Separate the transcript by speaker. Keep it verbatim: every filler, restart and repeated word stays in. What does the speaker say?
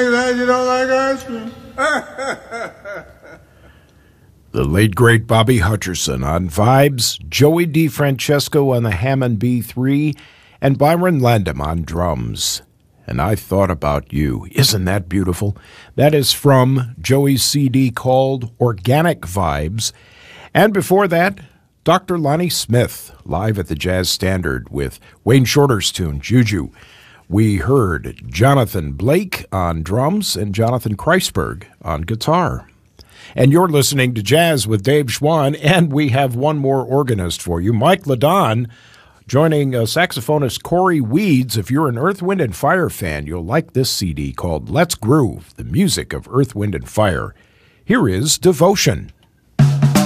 Speaker 1: like that, you don't like ice cream.
Speaker 2: The late, great Bobby Hutcherson on vibes, Joey DeFrancesco on the Hammond B three, and Byron Landum on drums. And I Thought About You. Isn't that beautiful? That is from Joey's C D called Organic Vibes. And before that, Doctor Lonnie Smith, live at the Jazz Standard with Wayne Shorter's tune, Juju. We heard Jonathan Blake on drums and Jonathan Kreisberg on guitar. And you're listening to Jazz with Dave Schwann, and we have one more organist for you, Mike Ladon, joining uh, saxophonist Corey Weeds. If you're an Earth, Wind, and Fire fan, you'll like this C D called Let's Groove, the music of Earth, Wind, and Fire. Here is Devotion.